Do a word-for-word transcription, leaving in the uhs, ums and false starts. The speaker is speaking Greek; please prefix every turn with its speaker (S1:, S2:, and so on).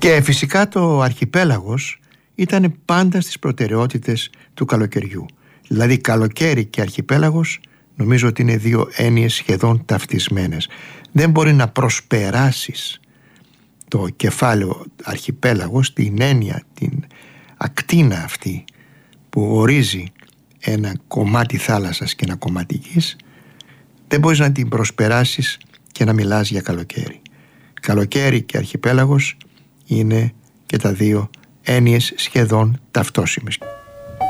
S1: Και φυσικά το αρχιπέλαγος ήταν πάντα στις προτεραιότητες του καλοκαιριού. Δηλαδή καλοκαίρι και αρχιπέλαγος νομίζω ότι είναι δύο έννοιες σχεδόν ταυτισμένες. Δεν μπορεί να προσπεράσεις το κεφάλαιο αρχιπέλαγος, την έννοια, την ακτίνα αυτή που ορίζει ένα κομμάτι θάλασσας και ένα κομμάτι γης, δεν μπορείς να την προσπεράσεις και να μιλάς για καλοκαίρι. Καλοκαίρι και αρχιπέλαγος είναι και τα δύο έννοιες σχεδόν ταυτόσιμες.